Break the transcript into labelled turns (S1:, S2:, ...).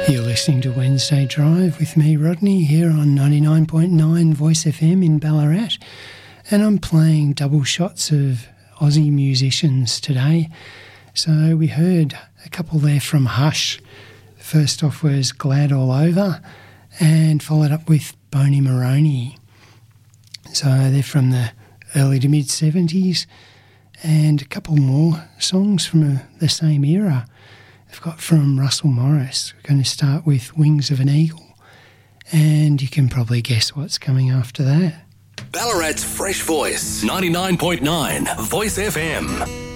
S1: You're listening to Wednesday Drive with me, Rodney, here on 99.9 Voice FM in Ballarat, and I'm playing double shots of Aussie musicians today. So we heard a couple there from Hush. First off was Glad All Over, and followed up with Boney Maroney. So they're from the early to mid-70s, and a couple more songs from the same era. I've got from Russell Morris. We're going to start with Wings of an Eagle, and you can probably guess what's coming after that.
S2: Ballarat's Fresh Voice, 99.9 Voice FM.